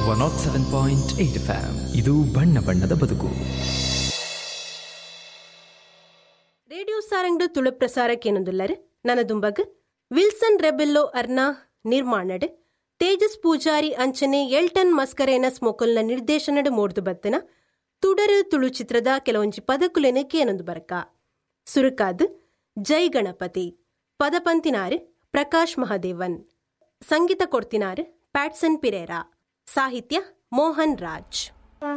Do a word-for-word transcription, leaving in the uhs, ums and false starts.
One not seven point eight F M. ಇದು ಬಣ್ಣ ಬಣ್ಣದ ಬದುಕು. ರೇಡಿಯೋ ಸಾರಂಗ್ ತುಳು ಪ್ರಸಾರಕ್ಕೇನೊಂದುಲ್ಲರು ನನ್ನ ದುಂಬಗ್ ವಿಲ್ಸನ್ ರೆಬೆಲ್ಲೋ ಅರ್ನ ನಿರ್ಮಾಣಡ್ ತೇಜಸ್ ಪೂಜಾರಿ ಅಂಚನೆ ಎಲ್ಟನ್ ಮಸ್ಕರೇನಸ್ ಮೊಕಲ್ನ ನಿರ್ದೇಶನಡ್ ಮೋಡ್ದು ಬತ್ತನ ತುಡರು ತುಳು ಚಿತ್ರದ ಕೆಲವೊಂಜಿ ಪದಕುಲೆನ ಕೇನೊಂದು ಬರಕ ಸುರುಕಾದ್ ಜೈ ಗಣಪತಿ. ಪದಪಂತಿನಾರು ಪ್ರಕಾಶ್ ಮಹದೇವನ್. ಸಂಗೀತ ಕೊಡ್ತಿನಾರು ಪ್ಯಾಟ್ಸನ್ ಪಿರೇರಾ. ಸಾಹಿತ್ಯ ಮೋಹನ್ ರಾಜ್.